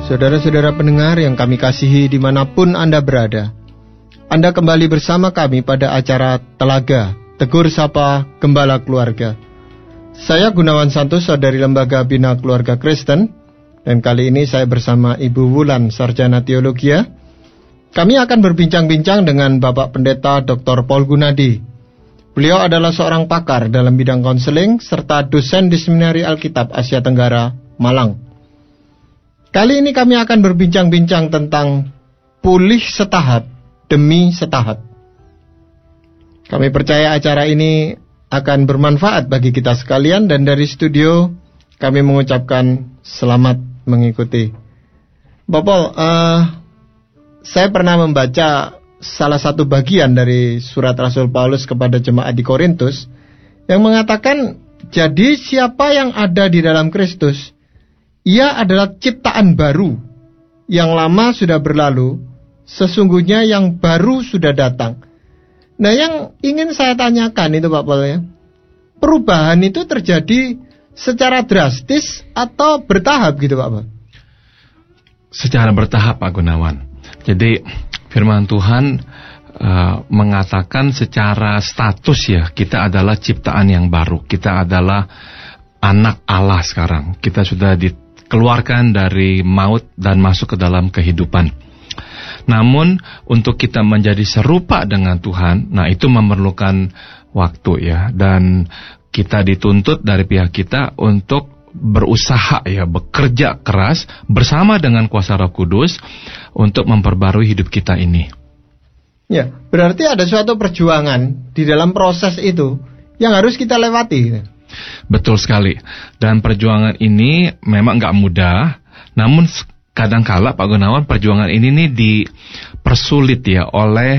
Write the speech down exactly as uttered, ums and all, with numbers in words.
Saudara-saudara pendengar yang kami kasihi dimanapun Anda berada, Anda kembali bersama kami pada acara Telaga, Tegur Sapa Gembala Keluarga. Saya Gunawan Santoso dari Lembaga Bina Keluarga Kristen, dan kali ini saya bersama Ibu Wulan, Sarjana Teologia. Kami akan berbincang-bincang dengan Bapak Pendeta Doktor Paul Gunadi. Beliau adalah seorang pakar dalam bidang konseling, serta dosen di Seminari Alkitab Asia Tenggara, Malang. Kali ini kami akan berbincang-bincang tentang pulih setahap demi setahap. Kami percaya acara ini akan bermanfaat bagi kita sekalian, dan dari studio kami mengucapkan selamat mengikuti. Bapak, uh, saya pernah membaca salah satu bagian dari surat Rasul Paulus kepada jemaat di Korintus yang mengatakan, jadi siapa yang ada di dalam Kristus, ia adalah ciptaan baru, yang lama sudah berlalu, sesungguhnya yang baru sudah datang. Nah, yang ingin saya tanyakan itu Pak Paul ya, perubahan itu terjadi secara drastis atau bertahap gitu Pak Paul? Secara bertahap Pak Gunawan. Jadi firman Tuhan uh, mengatakan secara status ya, kita adalah ciptaan yang baru, kita adalah anak Allah sekarang. Kita sudah dikeluarkan dari maut dan masuk ke dalam kehidupan. Namun untuk kita menjadi serupa dengan Tuhan, nah itu memerlukan waktu ya, dan kita dituntut dari pihak kita untuk berusaha ya, bekerja keras bersama dengan kuasa Roh Kudus untuk memperbarui hidup kita ini. Ya, berarti ada suatu perjuangan di dalam proses itu yang harus kita lewati. Betul sekali. Dan perjuangan ini memang nggak mudah, namun kadangkala Pak Gunawan perjuangan ini nih dipersulit ya oleh